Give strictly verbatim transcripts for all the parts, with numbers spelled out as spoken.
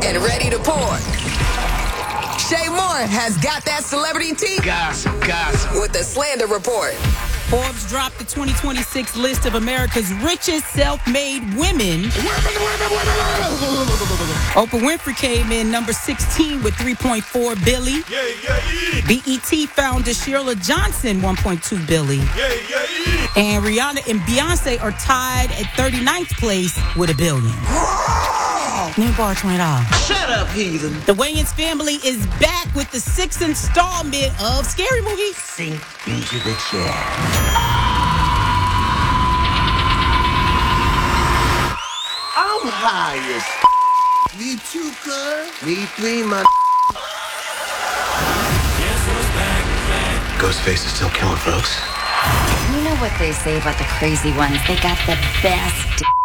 and ready to pour. Shay Moore has got that celebrity tea. Gossip, gossip. With the Slander Report. Forbes dropped the twenty twenty-six list of America's richest self-made women. Oprah Winfrey came in number sixteen with three point four billion dollars. Yeah, yeah, yeah. B E T founder Sheila Johnson, one point two billion dollars. Yeah, yeah, yeah. And Rihanna and Beyonce are tied at thirty-ninth place with a billion. New bar twenty dollars. Shut up, heathen. The Wayans family is back with the sixth installment of Scary Movie. Sink into the chair. I'm high as f- Me too, cuz. Me three, my Ghostface is still killing folks. You know what they say about the crazy ones? They got the best. D-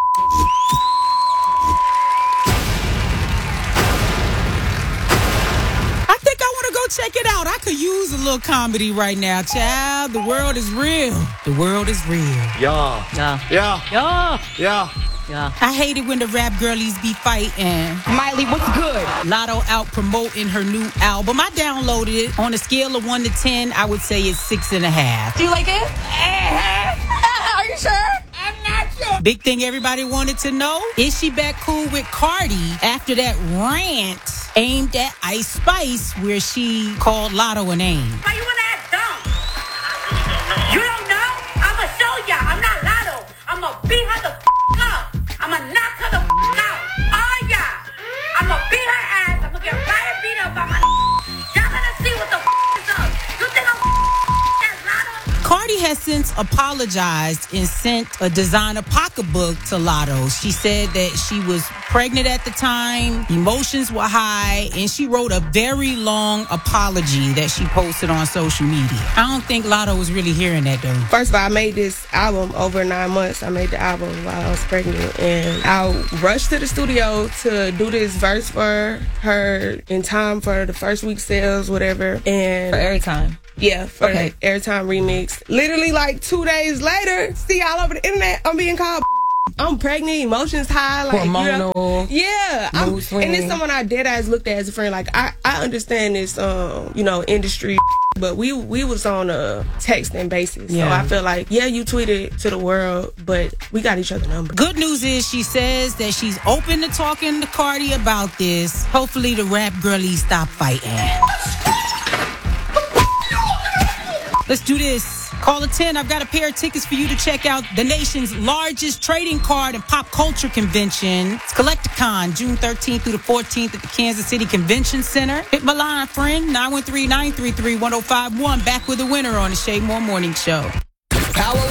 I think I want to go check it out. I could use a little comedy right now, child. The world is real. The world is real. Yeah. Yeah. Yeah. Yeah. Yeah. Yeah. I hate it when the rap girlies be fighting. Miley, what's good? Lotto out promoting her new album. I downloaded it. On a scale of one to ten, I would say it's six and a half. Do you like it? Are you sure? I'm not sure. Big thing everybody wanted to know, is she back cool with Cardi after that rant aimed at Ice Spice where she called Lotto a name? Why you wanna act dumb? You don't know? I'ma show ya. I'm not Lotto. I'ma beat her the f*** up. I'ma knock her the f*** out. Oh yeah. I'ma beat her ass. I'ma get fire beat up by my Y'all gonna see what the f*** is up. You think I'm that Lotto? Cardi has since apologized and sent a designer pocketbook to Lotto. She said that she was pregnant at the time, emotions were high, and she wrote a very long apology that she posted on social media. I don't think Lotto was really hearing that though. First of all, I made this album over nine months. I made the album while I was pregnant, and I rushed to the studio to do this verse for her in time for the first week sales, whatever. And For every time. yeah, for Okay. the Airtime remix. Literally like two days later, see all over the internet, I'm being called. I'm pregnant, emotions high, like you know, Hormonal. yeah. I'm, Mood swing. and it's someone I dead eyes looked at as a friend. Like I, I understand this, um, you know, industry, but we we was on a texting basis. Yeah. So I feel like, yeah, you tweeted to the world, but we got each other number. Good news is she says that she's open to talking to Cardi about this. Hopefully the rap girlies stop fighting. Let's do this. Call a ten. I've got a pair of tickets for you to check out the nation's largest trading card and pop culture convention. It's Collecticon, June thirteenth through the fourteenth at the Kansas City Convention Center. Hit my line, friend, nine one three, nine three three, one oh five one. Back with a winner on the Shay Moore Morning Show. Power